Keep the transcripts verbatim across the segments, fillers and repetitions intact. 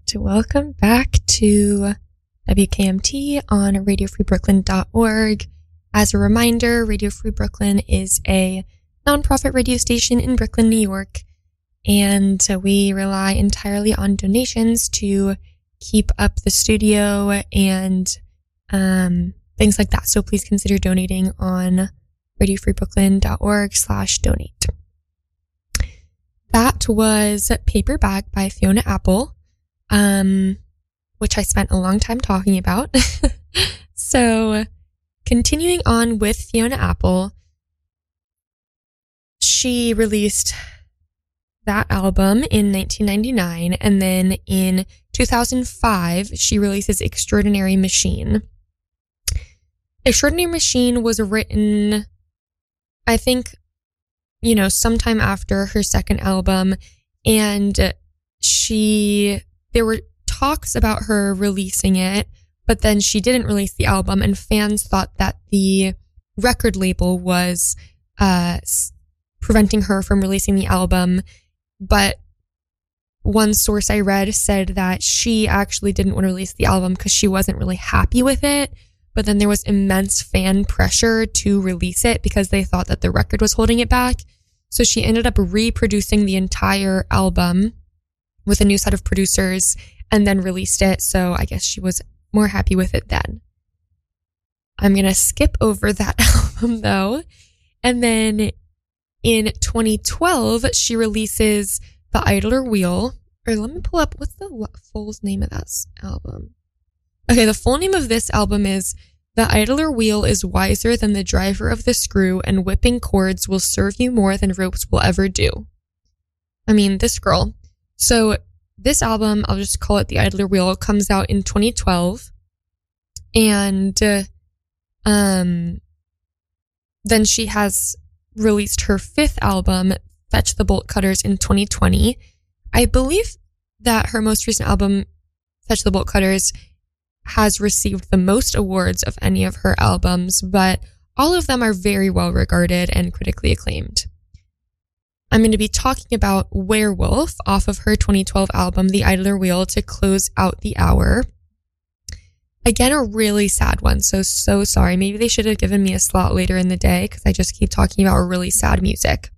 Welcome back to W K M T on radio free brooklyn dot org. As a reminder, Radio Free Brooklyn is a nonprofit radio station in Brooklyn, New York, and we rely entirely on donations to keep up the studio and um, things like that. So please consider donating on radio free brooklyn dot org slash donate. That was Paper Bag by Fiona Apple. Um, which I spent a long time talking about. So, continuing on with Fiona Apple, she released that album in nineteen ninety-nine, and then in two thousand five, she releases Extraordinary Machine. Extraordinary Machine was written, I think, you know, sometime after her second album, and she... There were talks about her releasing it, but then she didn't release the album, and fans thought that the record label was uh, preventing her from releasing the album. But one source I read said that she actually didn't want to release the album because she wasn't really happy with it. But then there was immense fan pressure to release it because they thought that the record was holding it back. So she ended up reproducing the entire album with a new set of producers and then released it. So I guess she was more happy with it then. I'm going to skip over that album though. And then in twenty twelve, she releases The Idler Wheel. Or let me pull up, what's the full name of that album? Okay, the full name of this album is The Idler Wheel is wiser than the driver of the screw, and whipping cords will serve you more than ropes will ever do. I mean, this girl. So this album, I'll just call it The Idler Wheel, comes out in twenty twelve. And uh, um, then she has released her fifth album, Fetch the Bolt Cutters, in twenty twenty. I believe that her most recent album, Fetch the Bolt Cutters, has received the most awards of any of her albums, but all of them are very well regarded and critically acclaimed. I'm going to be talking about Werewolf off of her twenty twelve album, The Idler Wheel, to close out the hour. Again, a really sad one, so, so sorry. Maybe they should have given me a slot later in the day because I just keep talking about really sad music.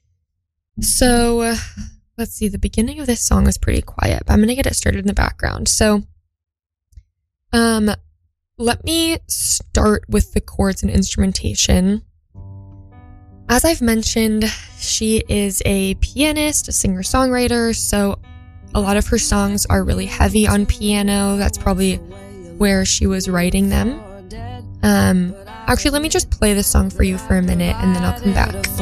So, uh, let's see. The beginning of this song is pretty quiet, but I'm going to get it started in the background. So, um, let me start with the chords and instrumentation. As I've mentioned, she is a pianist, a singer-songwriter, so a lot of her songs are really heavy on piano. That's probably where she was writing them. Um, actually, let me just play the song for you for a minute, and then I'll come back.